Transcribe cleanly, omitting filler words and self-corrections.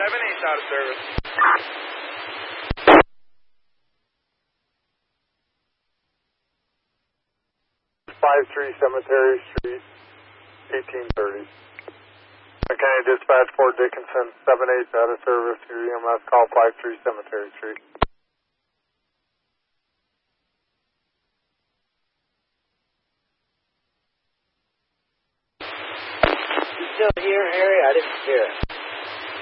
7-8's out of service. Cemetery Street, 1830. Okay, dispatch Fort Dickinson, 7-8's out of service. Your EMS call 53 Cemetery Street. You still here, Harry? I didn't hear it.